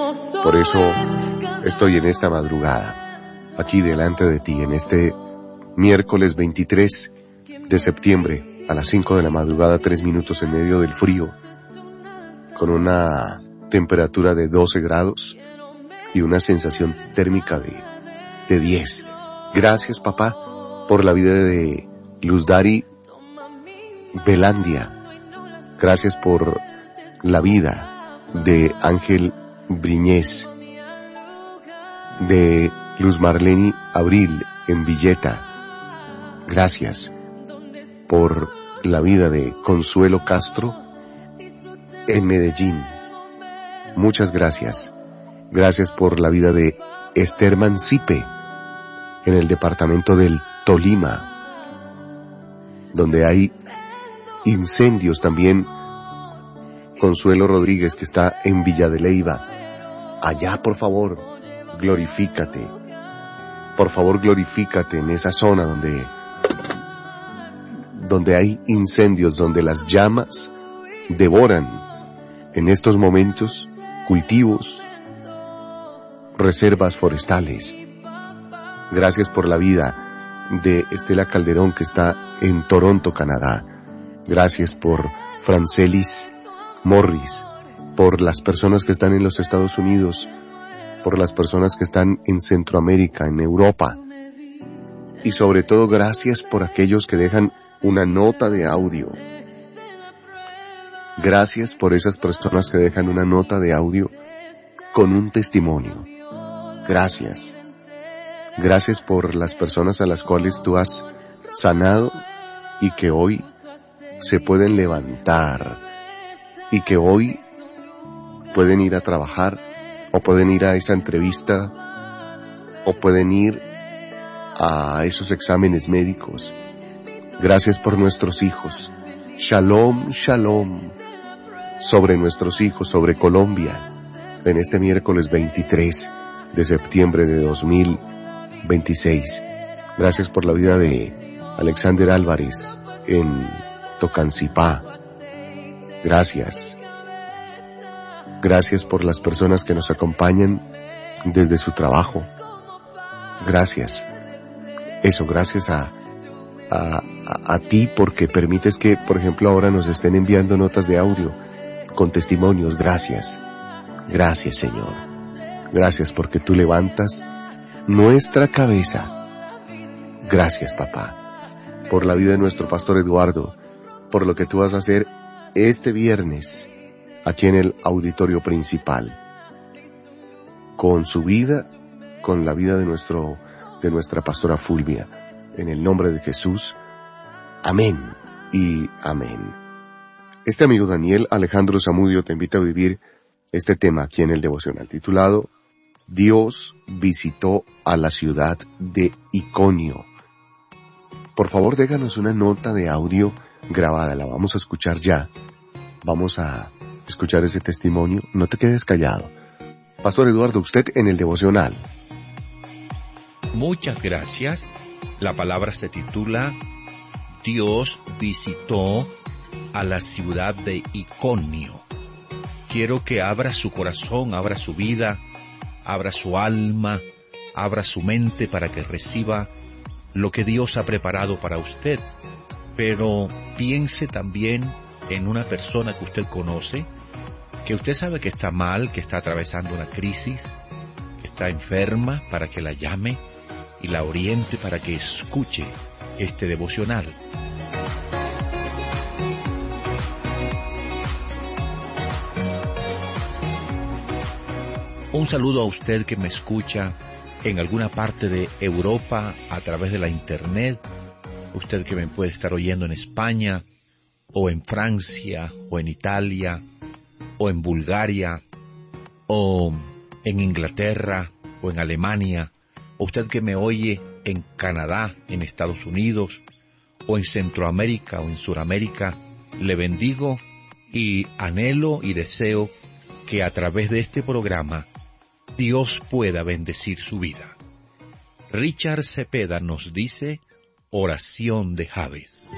Por eso estoy en esta madrugada, aquí delante de ti, en este miércoles 23 de septiembre, a las 5 de la madrugada, 3 minutos en medio del frío, con una temperatura de 12 grados y una sensación térmica de 10. Gracias, papá, por la vida de Luzdari Belandia. Gracias por la vida de Ángel Briñez, de Luz Marleni Abril en Villeta. Gracias por la vida de Consuelo Castro en Medellín. Muchas gracias. Gracias por la vida de Esther Mancipe en el departamento del Tolima, donde hay incendios también. Consuelo Rodríguez, que está en Villa de Leyva. Allá, por favor, glorifícate. Por favor, glorifícate en esa zona donde hay incendios, donde las llamas devoran en estos momentos cultivos, reservas forestales. Gracias por la vida de Estela Calderón, que está en Toronto, Canadá. Gracias por Francelis Morris, por las personas que están en los Estados Unidos, por las personas que están en Centroamérica, en Europa. Y sobre todo, gracias por aquellos que dejan una nota de audio. Gracias por esas personas que dejan una nota de audio con un testimonio. Gracias. Gracias por las personas a las cuales tú has sanado y que hoy se pueden levantar y que hoy pueden ir a trabajar o pueden ir a esa entrevista o pueden ir a esos exámenes médicos. Gracias por nuestros hijos. Shalom, shalom sobre nuestros hijos, sobre Colombia, en este miércoles 23 de septiembre de 2026. Gracias por la vida de Alexander Álvarez en Tocancipá. Gracias. Gracias por las personas que nos acompañan desde su trabajo. Gracias. Eso, gracias a ti, porque permites que, por ejemplo, ahora nos estén enviando notas de audio con testimonios. Gracias. Gracias, Señor. Gracias porque tú levantas nuestra cabeza. Gracias, papá, por la vida de nuestro pastor Eduardo, por lo que tú vas a hacer este viernes aquí en el auditorio principal, con su vida, con la vida de nuestra pastora Fulvia. En el nombre de Jesús, amén y amén. Este amigo Daniel Alejandro Zamudio te invita a vivir este tema aquí en el devocional titulado Dios visitó a la ciudad de Iconio. Por favor, déjanos una nota de audio grabada, la vamos a escuchar ya. Vamos a escuchar ese testimonio. No te quedes callado. Pastor Eduardo, usted en el devocional. Muchas gracias. La palabra se titula Dios visitó a la ciudad de Iconio. Quiero que abra su corazón, abra su vida, abra su alma, abra su mente para que reciba lo que Dios ha preparado para usted. Pero piense también en una persona que usted conoce, que usted sabe que está mal, que está atravesando una crisis, que está enferma, para que la llame y la oriente para que escuche este devocional. Un saludo a usted que me escucha en alguna parte de Europa a través de la internet, usted que me puede estar oyendo en España, o en Francia, o en Italia, o en Bulgaria, o en Inglaterra, o en Alemania, o usted que me oye en Canadá, en Estados Unidos, o en Centroamérica, o en Suramérica, le bendigo y anhelo y deseo que a través de este programa Dios pueda bendecir su vida. Richard Cepeda nos dice, oración de Jabes.